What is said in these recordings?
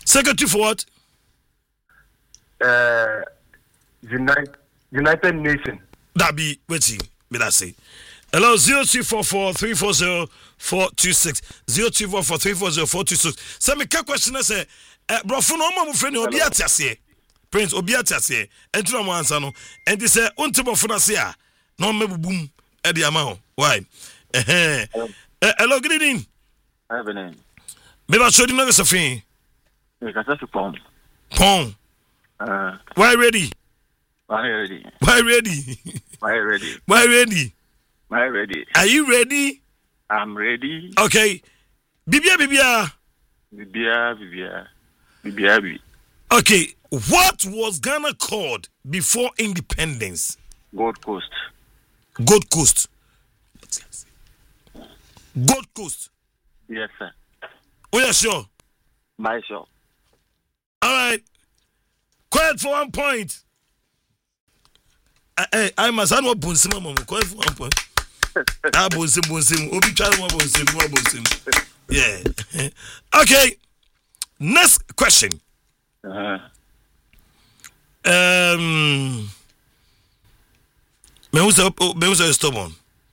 Secretary for what? United Nations. That be waiting. Me that say. Hello, 0244-340-426. 0244-340-426. Send me a question. I say, bro, for no more friend, Obi Atiase. Prince Obi Atiase. And to no answer no. And they say, Untibo Funasia. No me boom at the amount. Why? Hello, good evening. Hi, Benin. Maybe I showed you no Sophie. Pong. Pong. Why ready? Why ready? Why ready? Why ready? Why ready? Why ready? Are you ready? I'm ready. Okay. Bibia. Okay. What was Ghana called before independence? Gold Coast. Gold Coast. Gold Coast. Yes, sir. Oh, yeah, sure. My sure. All right. Quiet for 1 point. I must have no bonsim, mama. Quiet for 1 point. Ah, bonsim. Obi try more bonsim. Yeah. Okay. Next question. Me who's stubborn.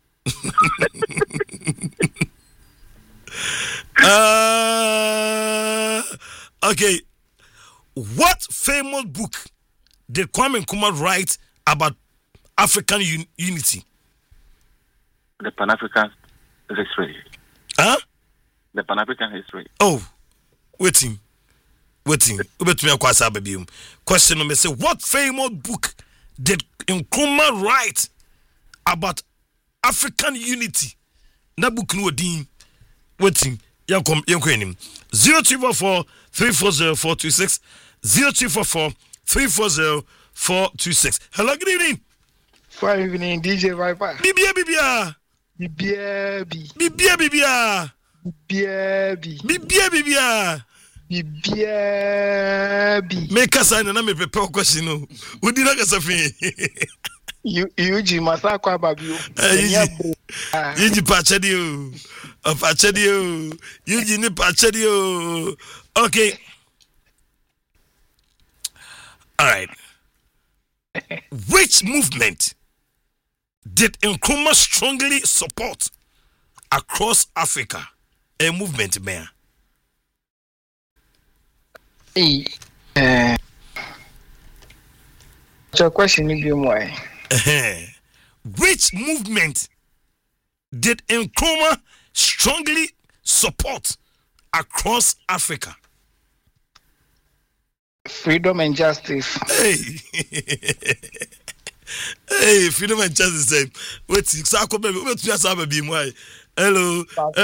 Okay. What famous book did Kwame Nkrumah write about African unity? The Pan-African history. Huh? The Pan-African history. Oh, waiting. Question number say, what famous book did Nkrumah write about African unity? Na book no din. Waiting. Yankom 0244-340-426. 0244-340-426. Hello, good evening. Good evening, DJ Viper. Bibia. Make us sign and prepare question. No, we did not get something. Yuji Masako Babio. Yuji Pachadio. Yuji ni Pachadio. Okay. All right. Which movement did Nkrumah strongly support across Africa? A movement, man. Your question is more. Which movement did Nkrumah strongly support across Africa? Freedom and justice. Hey, freedom and justice. Wait, hello.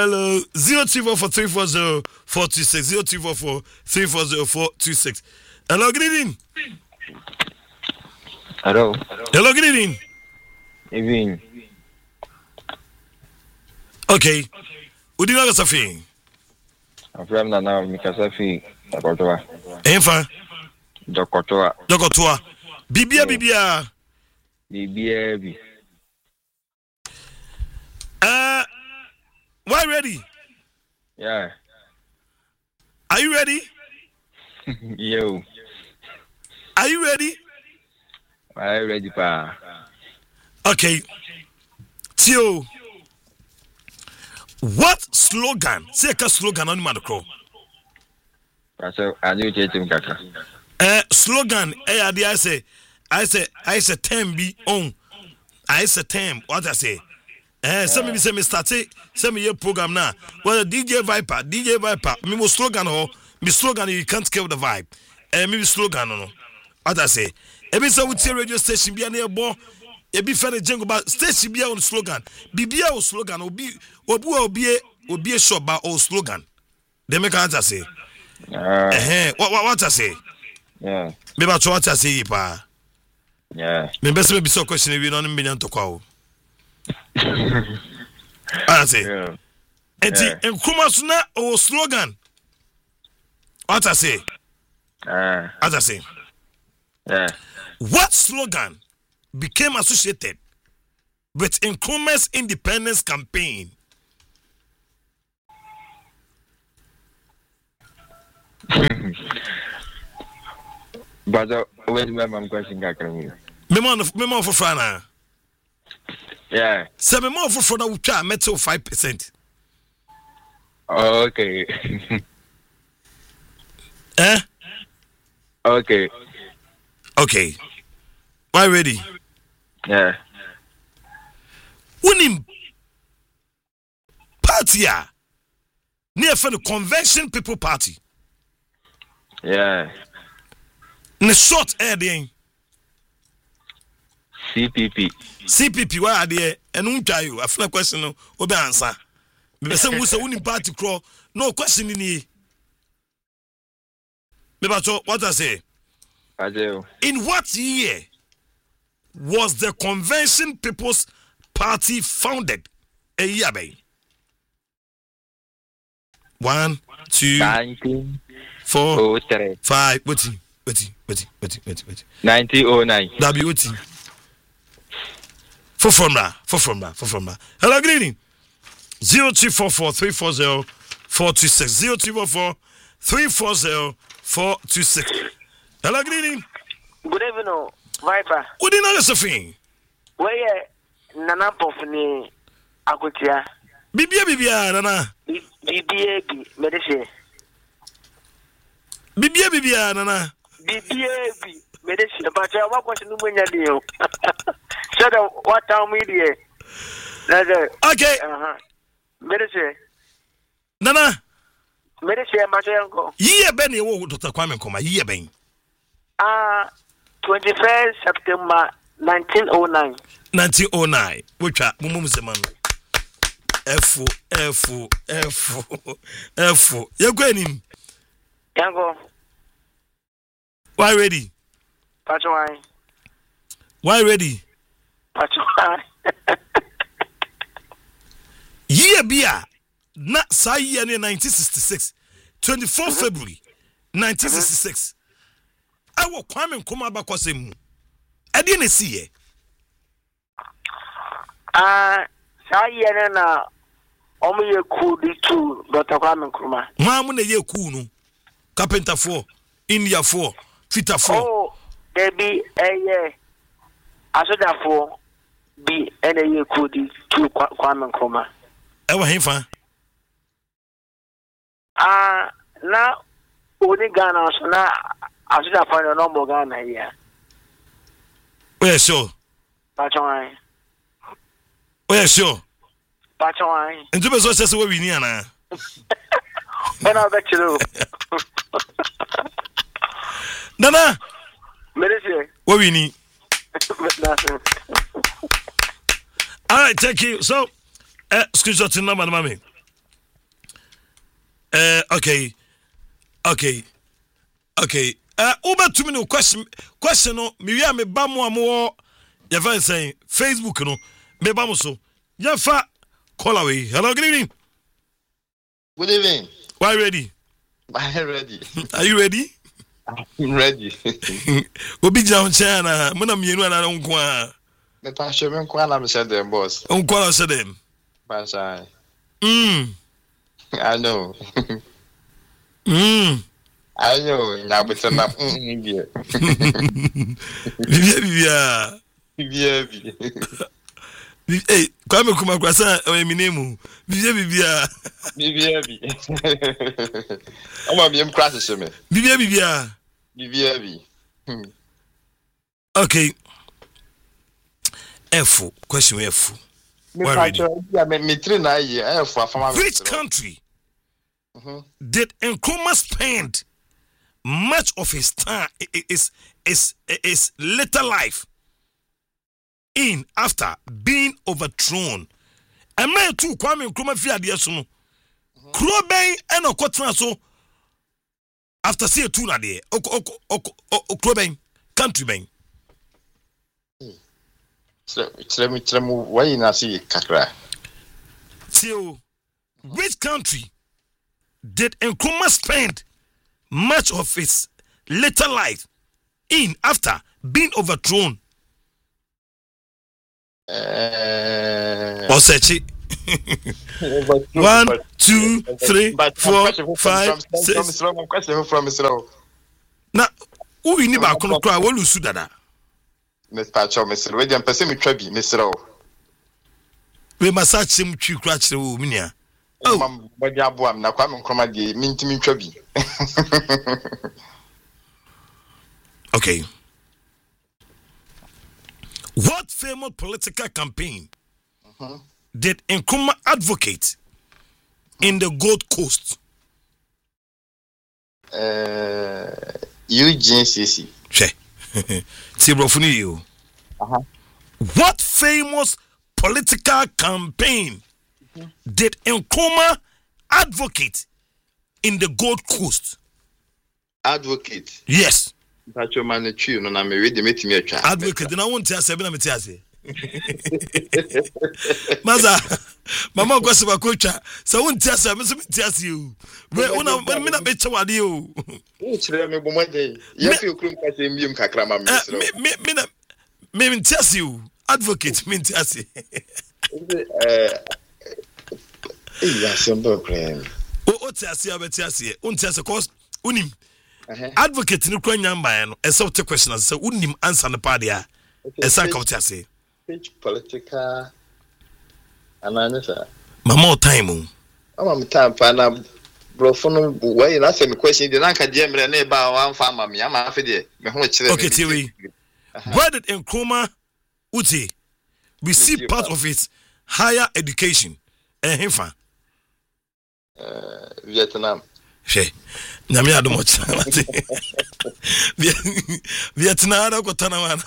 0244-340-426. 0244-340-426. Hello, good evening. Hello, good evening. Evening. Okay. Udi na Safi. Afram na na Mikasafi Dokotoa. Enfa. Dokotoa. Bibia. Why ready? Yeah. Are you ready? Yo. Are you ready? I'm ready, pa. Okay. Tio. What slogan? Say a slogan on the crow. I knew you kaka. Slogan. I say term be on. I say term. What I say? Some me say me start say me your program now. Well, DJ Viper. Me mo slogan ho. Me slogan you can't kill the vibe. Me slogan no. What I say? Every so we say radio station be near born. E be fair jango ba station be on slogan. Bibia o slogan obi a shop ba o slogan. They make answer say. What I say? Yeah. Me ba what I say pa. Yeah. Me best me be so question we no million to kwa. I say. Yeah. Enti Nkrumah suna o slogan. What I say? As I say. Yeah. What slogan became associated with Nkrumah's independence campaign? But wait, my question got coming. Memo for Frana. Yeah. 7 more for Frana, which are metal 5%. Okay. Eh? Okay. Okay. Why ready? Yeah. Winning party near for the Convention People Party. Yeah. In the short air there. CPP, why are they? And won't tell you? I feel a question no obe answer. Me say who say winning party crawl? No question in here. Me what I say? In what year was the Convention People's Party founded? A year by 1, 2, 4, 5. Wait. 1909. That waiting. For from that. Hello, good evening. 0244 340 426. 0244 340 426. Hello, good evening. Good evening, Viper. What do you know, Josephine? Where Nana Pofni Akutia? Bibia, Nana. BBA, medicine. Bibia, Nana. BBA, medicine. But I want to know when you're so what time we did? Okay. Medicine. Nana. Medicine, my uncle. Year Benny, Dr. Kwame Kuma, year Ben. 21st September 1909. 1909. Which are Mumseman. F. You're going in. Yango. Why ready? Patchwine. Why ready? Patchwine. Year beer. Not say year 1966. 24 February 1966. I will come and come back was him. I didn't see it. Sayena Omi Kudi too, Dr. Kwame Nkrumah. Mamma ye kuno. Carpenter 4, India 4, Fitter 4. Oh, there be a year. I said that for be any Kudi to Kwame Nkrumah. Ever him fan? Now only Ghana, so now I should have found a normal Ghana here. Oh, sure. Patchwine. Oh, sure. Patchwine. And to be so says we need na. When I bet you. Nana. Medicine. What we need. Nothing. All right, thank you. So, screenshot in number, mommy. Okay. Uber to me no question no me wi me ba mo amo ya fa say Facebook no me ba mo so ya fa call away. Hello, good evening. Good evening. Why ready? I'm ready. Are you ready? I'm ready. Obi jam chana mo na mienu ana nko a. Me pa show me nko na me say them boss. Nko na say them. Pasai. I know. I know. Na but na Bibia. Hey, Kwame Nkrumah kwasa o mi name. Bibia. Ama mi em class se me. Bibia. Okay. F question F. Me train na ye F afama. Which country did Nkrumah spend much of his time is later life in after being overthrown? And man too Kwame Nkrumah fi ade so no. Kuro ben and okotena so after say two na de kuro ben country ben. Tremu why na see kakra. So which country did Nkrumah spend much of his later life in after being overthrown? Osechi 1, 2, 3, 4, 5, 6. Now, who you need back on the crowd? What you should that? Mr. Cho, Mr. William Pessim Trebi, Mr. We massage him to crash the woman. Oh, but Yabuam, Naquam Cromadi, Mintimin Trebi. Okay. What famous political campaign did Nkrumah advocate in the Gold Coast? Eugene Sisi. What famous political campaign did Nkrumah advocate in the Gold Coast? Advocate. Yes. Advocate. Then I won't tell Sabina Metiasi. Maza, Mama was about coach. So I won't tell you. When I'm in a bit of you. Maybe tell you. Advocate, mean Tassi. Oh, Tassi, I bet Tassi. Untasa cause Unim. Advocate in Ukrainian man, a sort of question as Unim answer the party. A sack of Tassi. Political analysis. Mamma time. I'm time for Brophone way. That's a question. The Lanka Gemma neighbor one farmer. I'm after the okay, Tilly. Where did Nkrumah Uti receive part of its higher education? Hefa Vietnam. She Namia do much. Vietnam ko tanawana.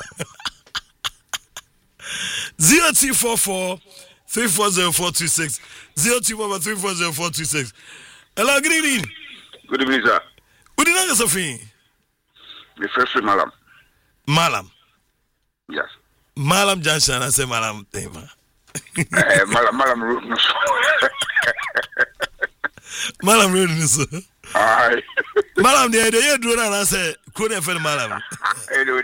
0244 340426 0244 340426. Hello, good evening. Good evening, sir. Good evening, Sophie. The first Malam. Malam. Yes. Malam Junction, I say Malam Tema. Malam Road. Malam Road. Aye. Malam, the idea you do, and I say, couldn't find Malam. Do.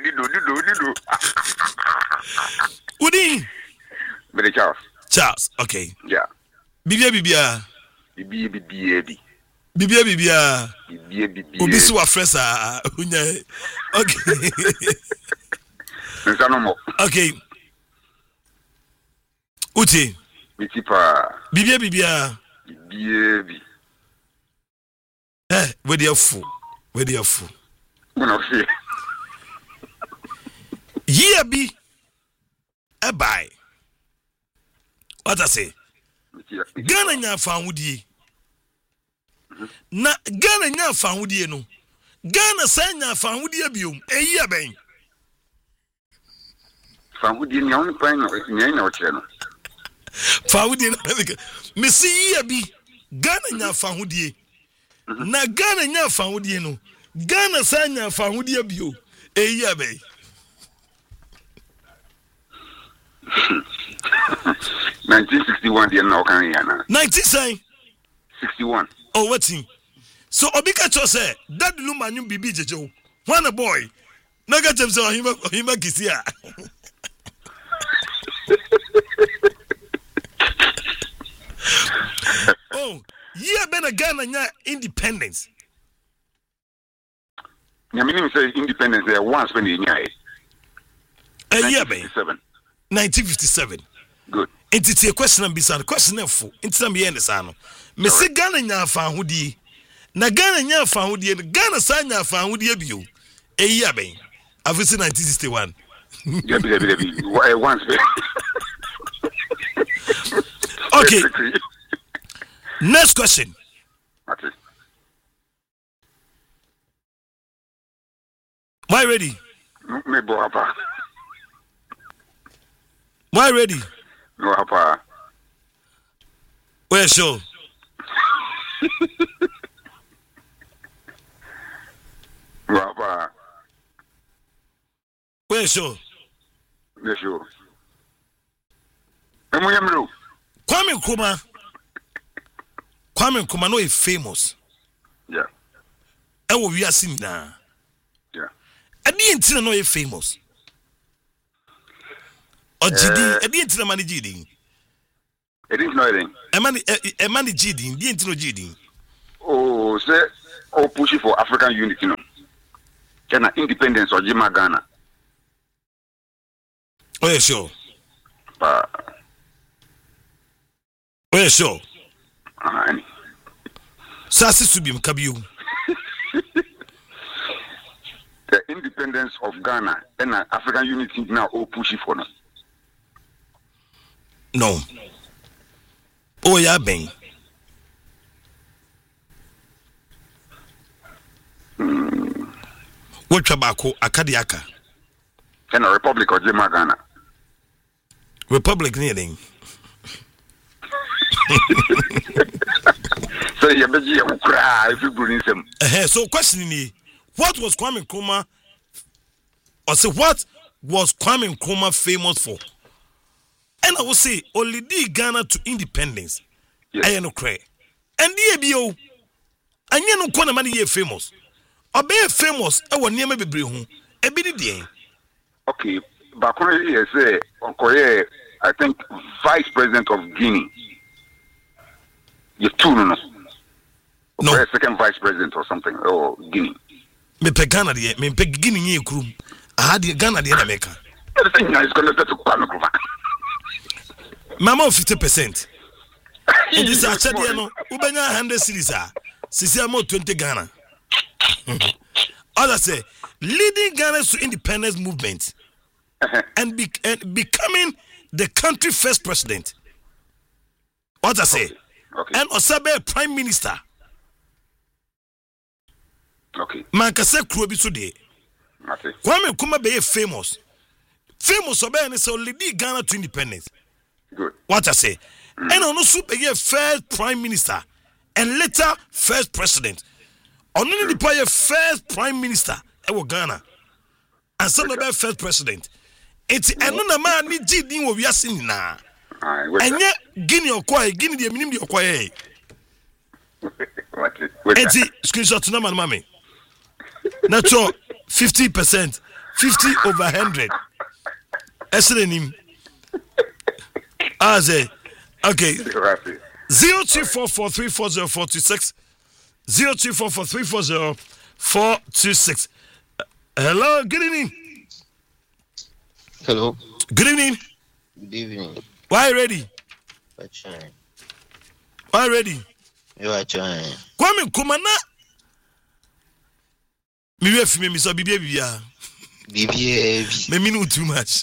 Udi. Very Charles. Charles, okay. Yeah. Bibia. Obisu wa fresa. Okay. Okay. Uti. Bitipa. Bibia. Where they are full. Year be a buy. What I say? Ghana nya found na Ghana nya found no. Ghana sanya found biom. A year bang. Found in the only pine no channel. Found in Missy year be Ghana nya found na Ghana nya found no. Ghana sanya found bio. A year bang. 1961 the no can yana. 1961. Oh, what thing? So Obika Cho say that Lumanyum Bibi Jejo. One a boy. Naga them so him kisia. Oh, yeah, ben a Ghana nya independence. Ya meaning say independence there once when you nyai. A year be 1957. Good. It's a question and beside question for it's a me and the sano. Miss Ghana nya fan hudi. Na Ghana nya fan hudi and Ghana sanya fan hudi bio. A year be. I've seen 1961. Yeah, once. Okay. Next question. Okay. Why ready? Me bo apa. Why ready? No apa. Where show? No apa. Where show? Yes, sure. Emuyamro. Kwame Nkrumah no is famous. Yeah. Ewo we are seeing now. Yeah. Adi entina no is famous. Ojidi, adi entina mani jidi. It is not anything. Emani Jidin, the intro Jidin. Oh, say, oh, pushing for African unity, no. Ghana independence or Jima Ghana. Oh, yeah, sure. Oh, yeah, sure. Sasi Subim Kabiu. The independence of Ghana and African unity now all pushing for no. No. Oh, yeah, bang. What tobacco, Akadiaka? And a republic of Jima Ghana. Republic needing. So you better cry if you bring him. So questioning me, what was Kwame Nkrumah, or say what was Kwame Nkrumah famous for? And I will say, only the Ghana to independence. Yes. I no cry. And the ABO, and you know, Kwana money famous. Or be famous, I will never be bring a bit day. Okay, but say, I think Vice President of Guinea. You two no. No. Second Vice President or something, or Guinea. Me pe Ghana de, me pe Guinea ye krum. I had Ghana de America. The thing is connected to Kwame Nkrumah. Mama 50%. In this actually no, ubenya 100 cities ah. Sisi amo 20 Ghana. Others say leading Ghana to independence movement and becoming the country first president. What I say? Okay. And Osabe prime minister. Okay. Mankase Krobi today. Okay. Kwame Nkrumah be famous. Famous obe and so lead Ghana to independence. Good. What I say? And also be first prime minister and later first president. Only the player first prime minister ewo Ghana. And some of first president. It's another man ni Jidin wo wiase na. And yet Guinea okoye, Guinea the minim the okoye. It's screenshot to number mami. Natural 50%, 50 over 100. Esrenim. Aze. Okay. 0244340426. 0244340426. Hello, good evening. Hello. Good evening. Good evening. Why are you ready? We're trying. Why are you ready? You are trying. Kwame Nkrumah na. Me we fi me so bibia. Me mean too much.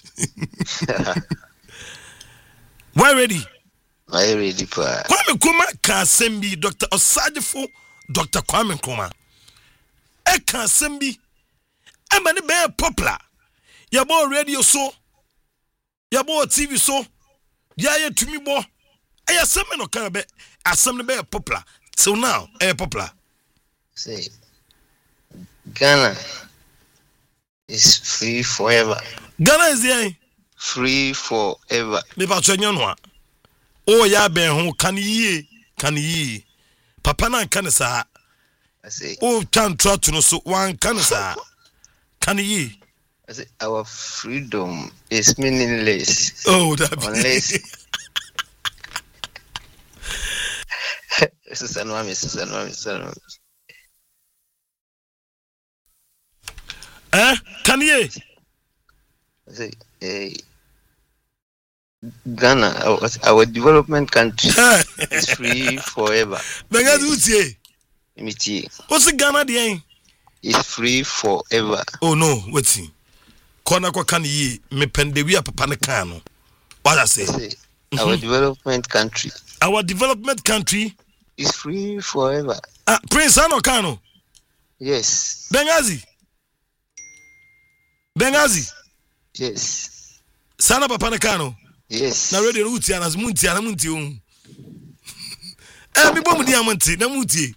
Why ready? Why ready for? Kwame Nkrumah can send me Dr. Osadefo, Dr. Kwame Nkrumah. E can send me. E man be popular. Ya bo radio so. Ya bo TV so. Ya ye to me bo. E ya send me no can be asem be popular. So now, popular. Say Ghana is free forever. Ghana is there. Free forever. Me ba twenye no a. Oh ya ben ho kan yi. Papa na kan sa. I say oh can try to no so one kan sa. Kan yi. I say our freedom is meaningless. Oh that unless Susan Wami. Can you? Say, Ghana, our development country is free forever. What's the Ghana the is free forever. Oh no, what's he? Kona kwa kan yi me pendewi papa ne kan no. What I say? Our development country. Our development country is free forever. Prince Ano Kano. Yes. Bengazi. Yes. Sana papa ne kan no. Yes. Na radio uti ana munti un. Mi bomu diamanti na muti.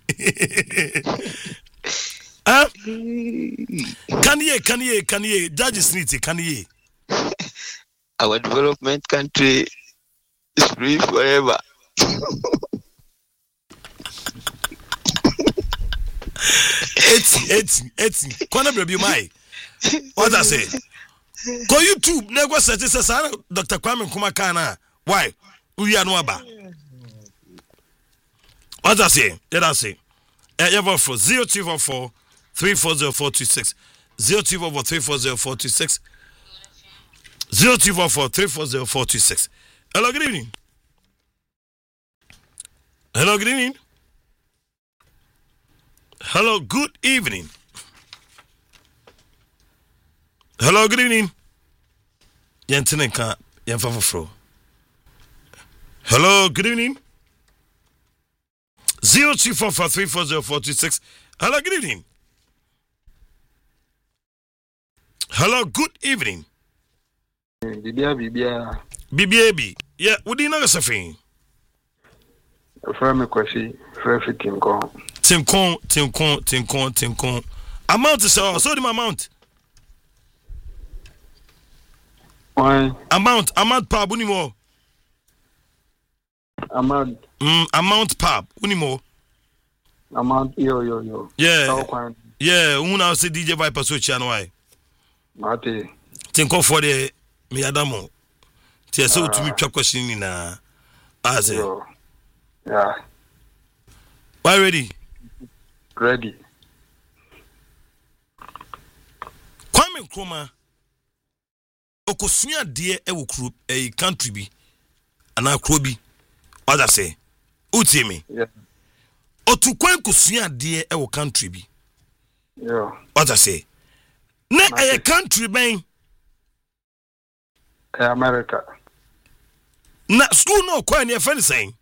Can ye judges need can ye? Our development country is free forever. It's Kona baby my. What I say? Go YouTube nego search say Dr. Kwame Nkrumah kana. Why? We are no aba. What I say? Let us say. You have for 0244 340426. 0244 340426. 0244 340426. Hello, good evening. Hello, good evening. Hello, good evening. Hello, good evening. Yantinenka, Yanfafro. Hello, good evening. 0244 340426. Hello, good evening. Hello, good evening. BBAB. Yeah, what do you know, Safin? From a question, Freffy Tincon. Tincon. Amount is so the amount. Why? Amount pub, unimo. Amount pub, unimo. Amount, yo. Yeah. Una say DJ Viper so channel why. Mate. Tincon for the me Adamo. Tia so to me question in as yeah. Why ready? Ready. Kwame Nkrumah okosua de e wo group a country bi ana kro bi other say uti me yeah otu kwan kosua de e wo country bi yeah other say na e country ben America na school no kwan ne fan saying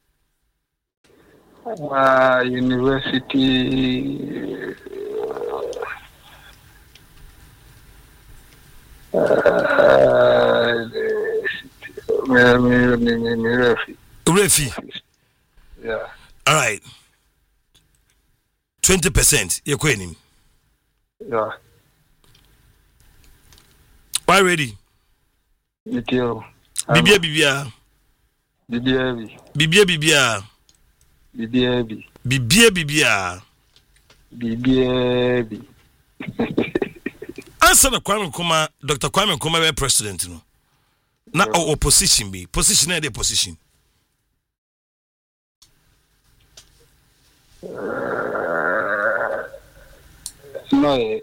university Refi. Yeah. All right. 20%. You're quitting. Yeah. Why ready? Bibia. Answer the Kwame Nkrumah, Dr. Kwame Nkrumah be president no. Na opposition be. Position na the position. No,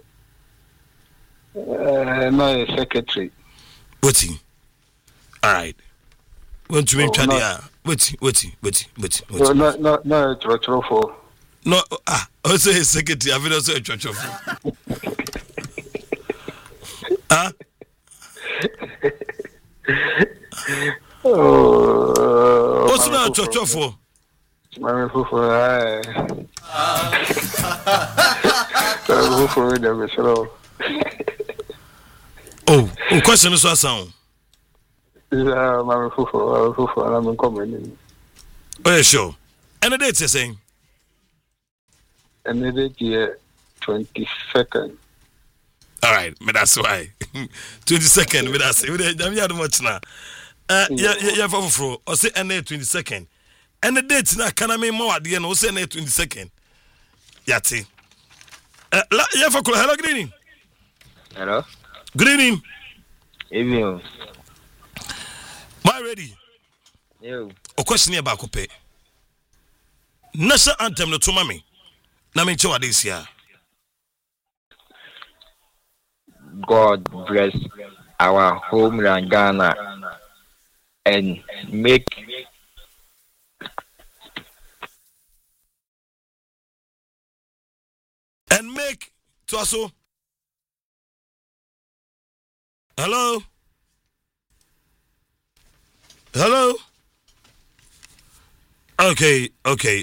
secretary. Waiting. All right. Want to make wait. No, for. No, also a secretary. I've also a church of. Huh? What's not church of for? My for question is what sound? Yeah, my for I'm coming. Oh, yeah, sure. And the date you're saying? And the date here, 22nd. All right, but that's why. 22nd, but that's it. I'm not much now. Yeah, for or say and 22nd. And the date now can I mean more at the end? Or say 22nd. Yati. Yeah, for hello, good evening. Hello. Good evening. Evening. Why ready? Yo. O question here about Kope. National anthem no to mami. Na me nche wade sia. God bless our homeland Ghana and make to also. Hello. Okay.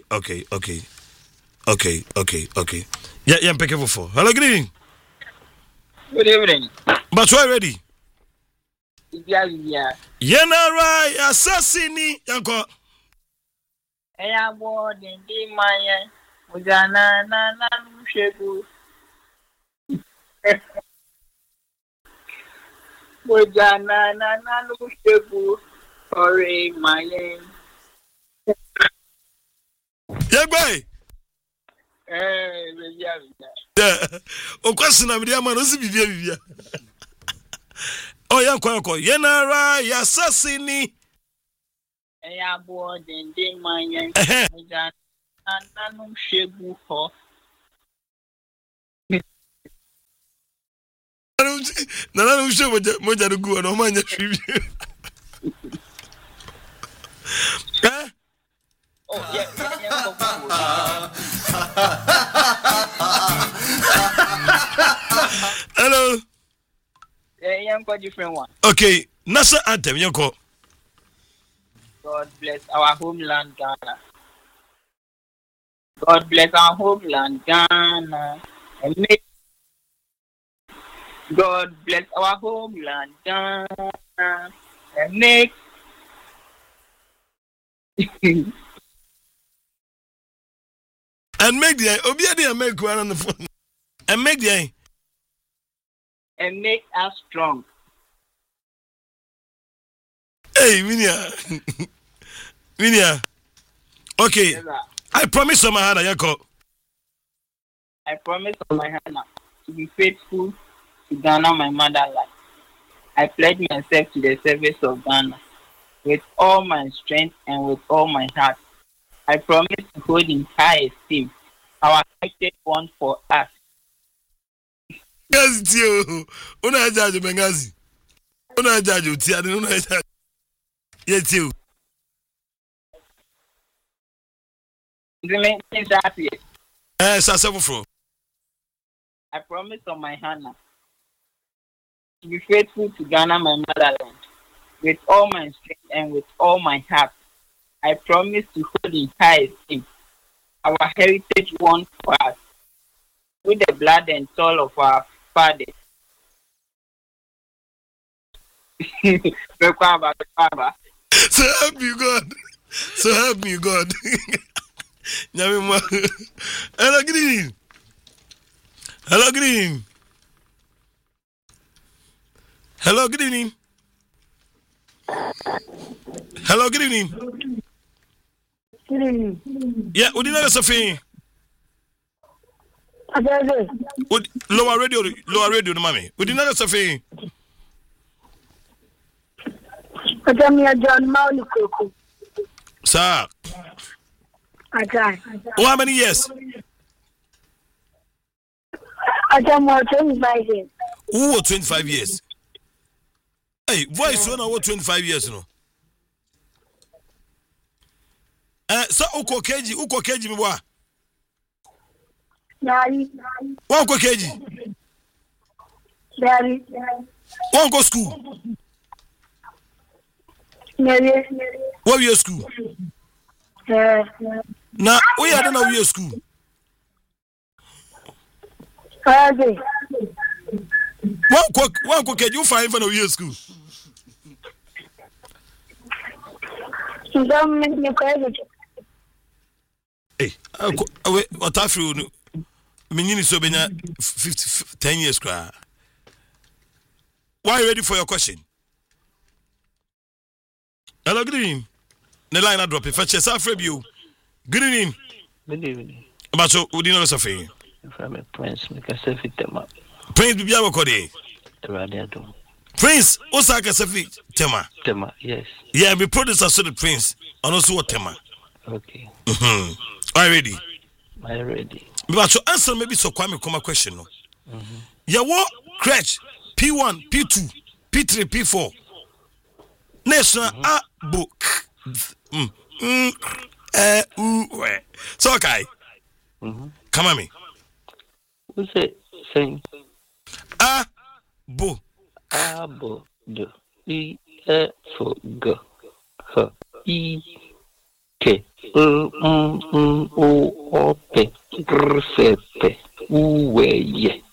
Yeah, I'm picking for. Hello, good evening. Good evening. But why ready? Yeah. Yenara assassini yanko. Eya bo dendi maya. Mujana na nushegu. Mujana na nushegu. Ore maya. Yegbe. Yeah. O question na media man o si bibia. Oh yanko. Yenara assassini. Eya bo dendi maya. Mujana nanum shegu ho. Nanum shegu moja dugu no manya shiri. Eh? Oh yeah. Hello. Yeah, different one. Okay, Nasa anthem yoko. God bless our homeland Ghana. God bless our homeland Ghana. And make God bless our homeland Ghana. And make and make the Obiadi and make one on the phone. And make the and make us strong. Hey, Minia. Okay. Yes, I promise on my hand, Yako. I promise on my hand to be faithful to Ghana, my motherland. I pledge myself to the service of Ghana with all my strength and with all my heart. I promise to hold in high esteem our heritage one for us. Yes, you. Una judge Bengazi. Una judge you. Una judge. Yes, you. I promise on my hand to be faithful to Ghana, my motherland, with all my strength and with all my heart. I promise to hold in high esteem our heritage won for us with the blood and soul of our fathers. So help you God. So help me God. Hello, good evening. Hello, good evening. Hello, good evening. Hello, good evening. Good evening. Yeah, would you know Sophie? Lower radio, mommy. Would you know Sophie? John Mauniko. Sir. How many years? I 25 years. Who 25 years? Hey, voice one over 25 years, no? So uko keji mi wa? Daddy. Wa uko keji? Daddy. Wa uko school? Daddy. Wa we school? Na, we are not we school. Daddy. Wa uko keji you find for no we school? Hey, what after you mean so benya 10 years cry. Why are you ready for your question? Hello, good evening. The line I drop it. Fetch yourself from you. Good evening. Good evening. About so, would you know something? From a Prince, make a selfie tema. Prince Bibiawa Kode. Radiato. Prince, Osaka selfie tema. Tema, yes. Yeah, we producer so the Prince, and also what tema. Okay. Are you ready? I'm ready. But to answer maybe so Kwame Kuma question no. Yeah, what crutch P1, P2, P3, P4. National book. So okay. Come on me. Who's it saying? Bo. Bo. Do. E. F. G. H. E. K. O. P. C. P. U. Y.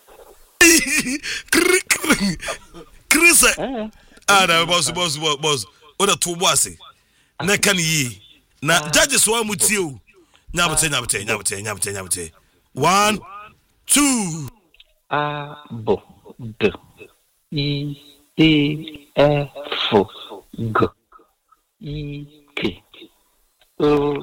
Chris. Na boss. What a two boss. Na can ye. Na judges one with you. Nyabute. 1, 2. Bo. D. E. F. G. E. K. O.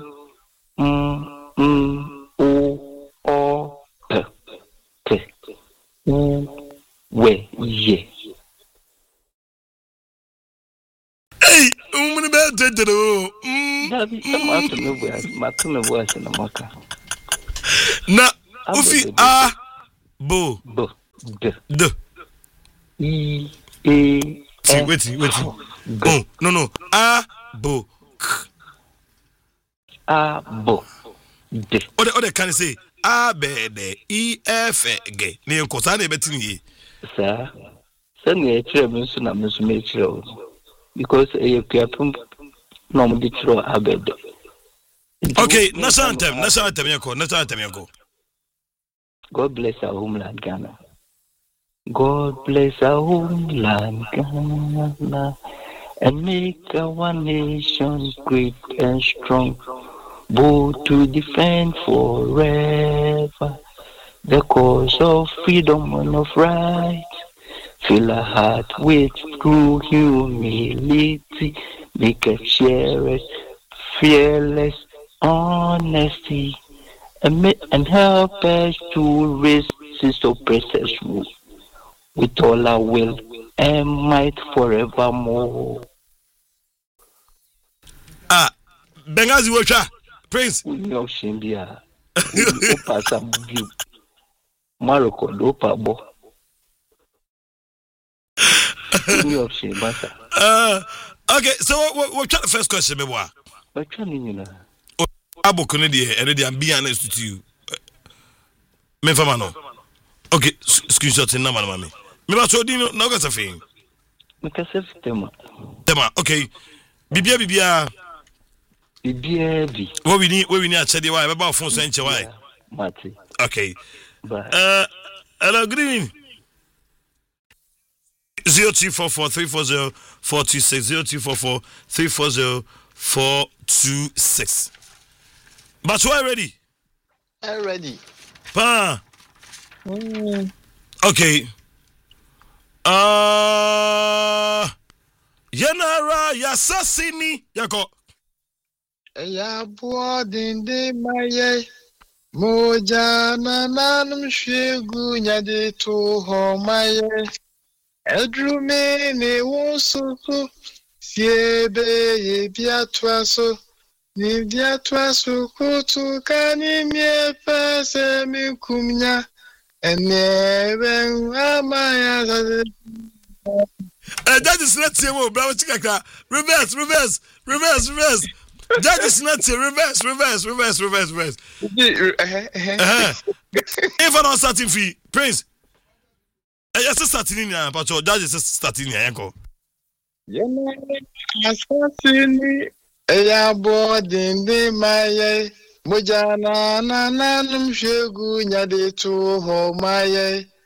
P. P. U. Y. Hey, Na ufi a bo d e e wait oh no a bo d ode can say a b d e f g ne ko sa na betin yi sir send me try me so na me so me try because e piapum no mo di try abed. Okay, national anthem yako. God bless our homeland Ghana. God bless our homeland Ghana and make our nation great and strong, bold to defend forever the cause of freedom and of right. Fill our heart with true humility, make us cherished, fearless honesty, and help us to resist oppressors with all our will and might forevermore. Bengazi Wacha, Prince. Shimbia. Maroko Dopabo. Okay, so we'll try the first question, Mewa. What's your name? Abo Kennedy, and I'm being honest to you. Mefamano. Okay, screenshot in Nama, mammy. Mima Chodino, no got a thing. Tema. Okay. Bibia. What we need to say about 4 cents. Why? Okay. Hello, good evening. 0244-340-426 0244-340-426. But why ready? I'm ready. Pa. Okay. Yanara Yasasini Yako. Ya boarding de maye. Moja nananum shegu nyade to ho maye. Edrume ne wonsuku. Siebe ye biatwaso. Ni biatwaso kutu kani mie pese mi kumnya. Enebe amaya zade. That is not your bravo chikaka. Reverse. That is not your reverse. If I don't starting fee, Prince. Yes, starting in here, but your judge is starting in here. Asasini ya boarding de maye. Mojana nananum shegu nyade to ho maye.